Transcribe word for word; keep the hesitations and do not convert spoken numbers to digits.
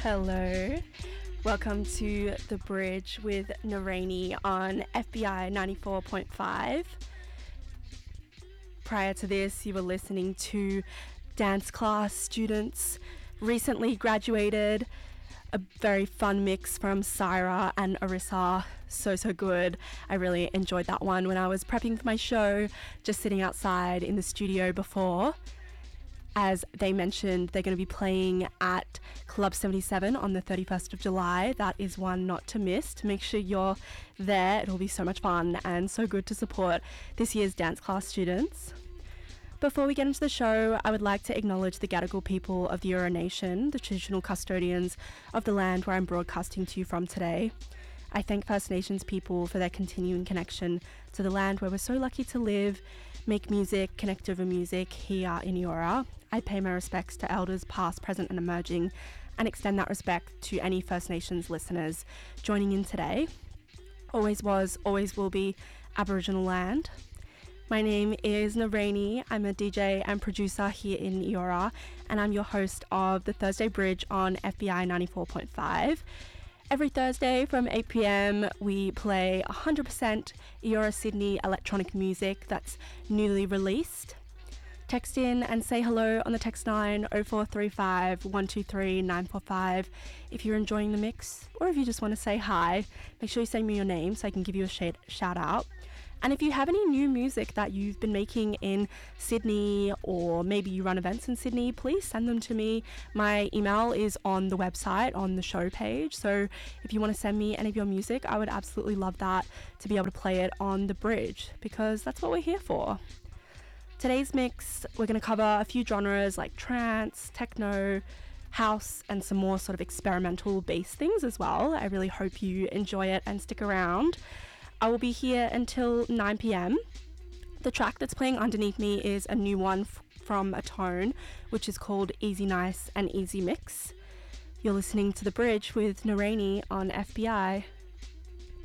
Hello, welcome to The Bridge with Naraini on F B I ninety-four point five. Prior to this, you were listening to dance class students recently graduated. A very fun mix from Syra and Arissa. So, so good. I really enjoyed that one when I was prepping for my show, just sitting outside in the studio before. As they mentioned, they're going to be playing at Club seventy-seven on the thirty-first of July. That is one not to miss. Make sure you're there. It'll be so much fun and so good to support this year's dance class students. Before we get into the show, I would like to acknowledge the Gadigal people of the Eora Nation, the traditional custodians of the land where I'm broadcasting to you from today. I thank First Nations people for their continuing connection to the land where we're so lucky to live, make music, connect over music here in Eora. I pay my respects to elders past, present and emerging, and extend that respect to any First Nations listeners joining in today. Always was, always will be Aboriginal land. My name is Naraini. I'm a D J and producer here in Eora, and I'm your host of the Thursday Bridge on F B I ninety-four point five. Every Thursday from eight p.m, we play one hundred percent Eora Sydney electronic music that's newly released. Text in and say hello on the text line oh four three five, one two three, nine four five if you're enjoying the mix, or if you just want to say hi. Make sure you send me your name so I can give you a sh- shout out. And if you have any new music that you've been making in Sydney, or maybe you run events in Sydney, please send them to me. My email is on the website, on the show page. So if you want to send me any of your music, I would absolutely love that, to be able to play it on the bridge, because that's what we're here for. Today's mix, we're going to cover a few genres like trance, techno, house, and some more sort of experimental bass things as well. I really hope you enjoy it and stick around. I will be here until nine p.m. The track that's playing underneath me is a new one f- from Atone, which is called Easy Nice and Easy Mix. You're listening to The Bridge with Naraini on F B I.